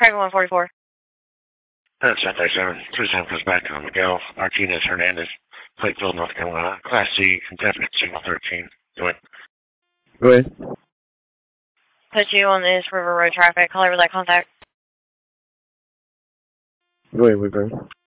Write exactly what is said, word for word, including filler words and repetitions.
Craig one forty-four. That's seven thirty-seven. Three seven comes back on Miguel Martinez Hernandez, Plateville, North Carolina. Class C, indefinite signal thirteen. Go ahead. Go ahead. Put you on this River Road traffic. Call over that contact. Go ahead, Whitburn.